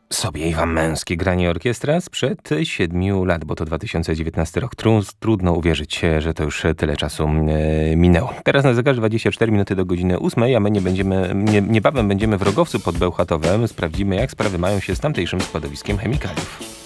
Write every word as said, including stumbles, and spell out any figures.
Sobie i wam męskie granie orkiestra sprzed siedmiu lat, bo to dwa tysiące dziewiętnasty rok. Tru- Trudno uwierzyć, że to już tyle czasu e, minęło. Teraz na zegarze dwadzieścia cztery minuty do godziny ósmej, a my nie będziemy, nie, niebawem będziemy w Rogowcu pod Bełchatowem. Sprawdzimy, jak sprawy mają się z tamtejszym składowiskiem chemikaliów.